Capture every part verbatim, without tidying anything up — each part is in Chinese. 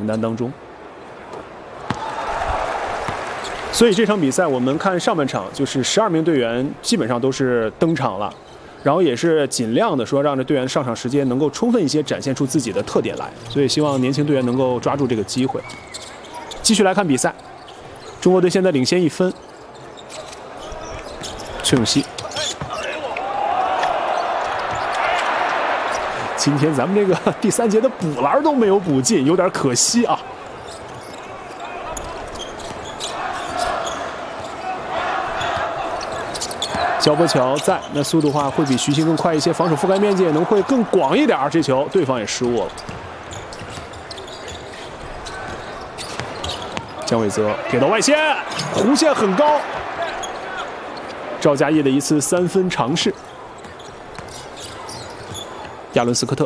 单当中。所以这场比赛我们看上半场，就是十二名队员基本上都是登场了，然后也是尽量的说让这队员上场时间能够充分一些，展现出自己的特点来。所以希望年轻队员能够抓住这个机会。继续来看比赛，中国队现在领先一分。崔永熙，今天咱们这个第三节的补篮都没有补进，有点可惜啊。肖博乔在，那速度的话会比徐昕更快一些，防守覆盖面积也能会更广一点。这球对方也失误了。姜伟泽给到外线，弧线很高。赵佳艺的一次三分尝试。亚伦斯科特，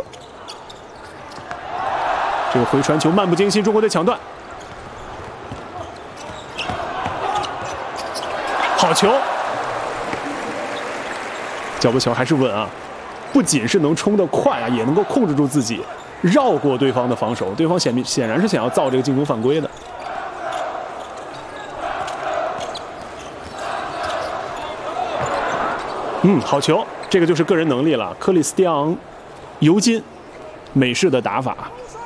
这个回传球漫不经心，中国队抢断。好球！脚步球还是稳啊，不仅是能冲得快啊，也能够控制住自己，绕过对方的防守。对方显显然是想要造这个进攻犯规的。嗯，好球，这个就是个人能力了。克里斯蒂昂·尤金，美式的打法。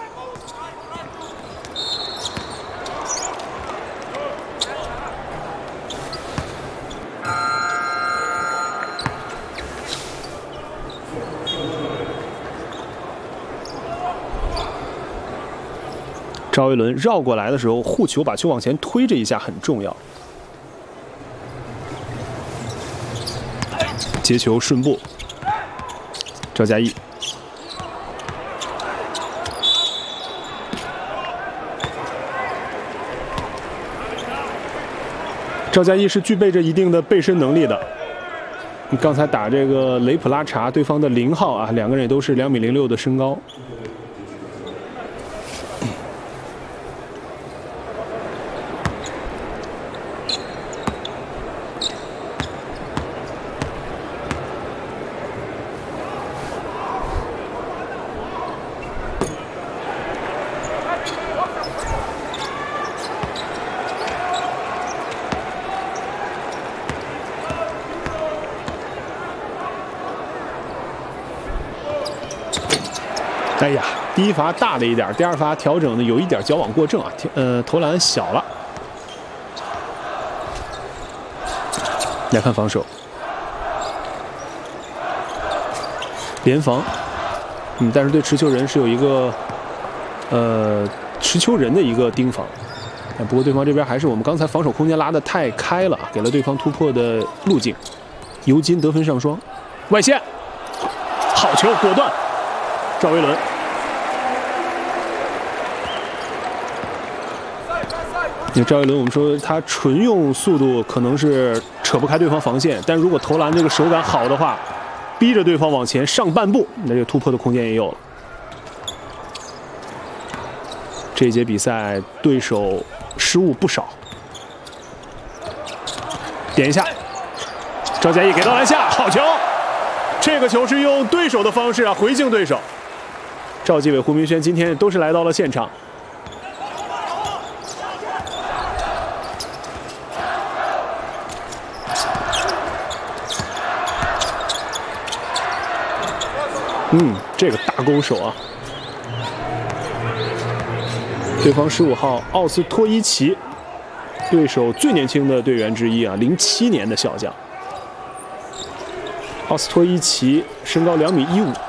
赵维伦绕过来的时候，护球把球往前推这一下很重要。接球顺步，赵佳艺，赵佳艺是具备着一定的背身能力的。你刚才打这个雷普拉查，对方的零号啊，两个人也都是两米零六的身高。哎呀，第一罚大了一点，第二罚调整的有一点矫枉过正啊，呃，投篮小了。来看防守，联防，嗯，但是对持球人是有一个呃持球人的一个盯防。不过对方这边还是我们刚才防守空间拉得太开了，给了对方突破的路径。尤金得分上双，外线，好球，果断。赵维伦，那赵维伦，我们说他纯用速度可能是扯不开对方防线，但如果投篮这个手感好的话，逼着对方往前上半步，那这个突破的空间也有了。这一节比赛对手失误不少，点一下，赵佳艺给到篮下，好球！这个球是用对手的方式啊回敬对手。赵继伟、胡明轩今天都是来到了现场。嗯，这个大攻手啊！对方十五号奥斯托伊奇，对手最年轻的队员之一啊，零七年的小将。奥斯托伊奇身高两米一五。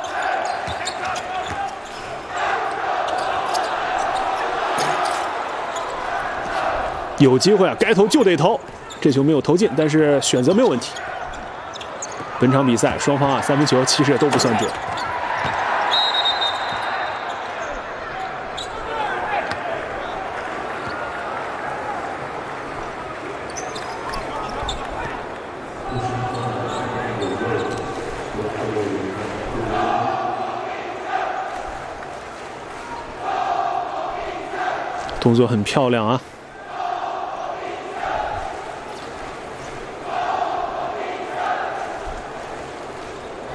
有机会啊，该投就得投，这球没有投进，但是选择没有问题。本场比赛双方啊三分球其实也都不算准。动作很漂亮啊！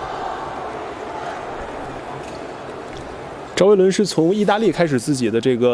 赵维伦是从意大利开始自己的这个